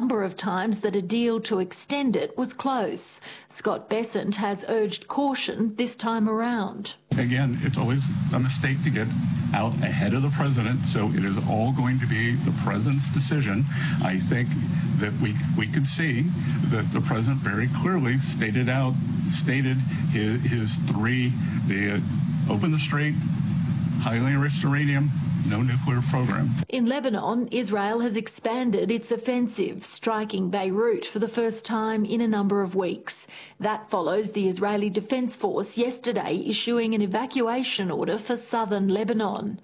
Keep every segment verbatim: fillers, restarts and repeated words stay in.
number of times that a deal to extend it was close. Scott Bessent has urged caution this time around. Again, it's always a mistake to get out ahead of the president, so it is all going to be the president's decision. I think that we we could see that the president very clearly stated out, stated his, his three, the uh, open the strait, highly enriched uranium, no nuclear program. In Lebanon, Israel has expanded its offensive, striking Beirut for the first time in a number of weeks. That follows the Israeli Defense Force yesterday issuing an evacuation order for southern Lebanon.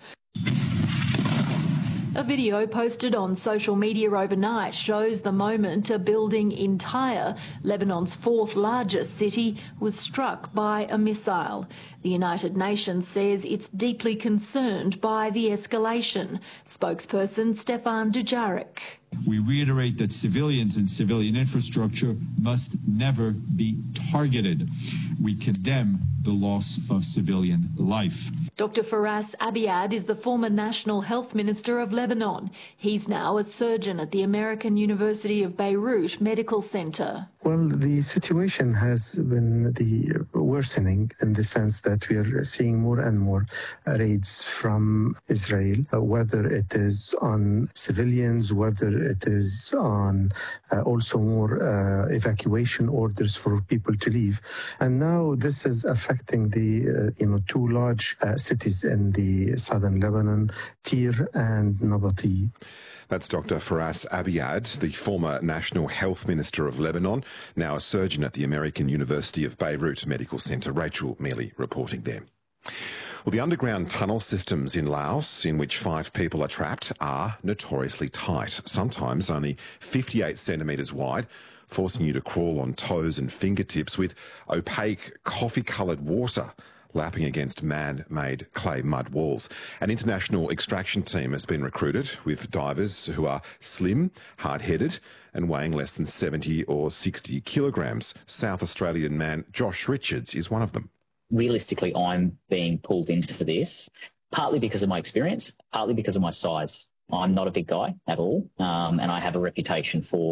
A video posted on social media overnight shows the moment a building in Tyre, Lebanon's fourth largest city, was struck by a missile. The United Nations says it's deeply concerned by the escalation. Spokesperson Stefan Dujarric. We reiterate that civilians and civilian infrastructure must never be targeted. We condemn the loss of civilian life. Doctor Faras Abiad is the former National Health Minister of Lebanon. He's now a surgeon at the American University of Beirut Medical Center. Well, the situation has been the worsening in the sense that we are seeing more and more raids from Israel, uh, whether it is on civilians, whether it is on uh, also more uh, evacuation orders for people to leave. And now this is affecting the, uh, you know, two large uh, cities in the southern Lebanon, Tyre and Nabatea. That's Doctor Faras Abiad, the former National Health Minister of Lebanon, now a surgeon at the American University of Beirut Medical Center. Rachel Mealy reporting there. Well, the underground tunnel systems in Laos, in which five people are trapped, are notoriously tight, sometimes only fifty-eight centimetres wide, forcing you to crawl on toes and fingertips with opaque coffee-coloured water lapping against man-made clay mud walls. An international extraction team has been recruited with divers who are slim, hard-headed and weighing less than seventy or sixty kilograms. South Australian man Josh Richards is one of them. Realistically, I'm being pulled into this, partly because of my experience, partly because of my size. I'm not a big guy at all, um, and I have a reputation for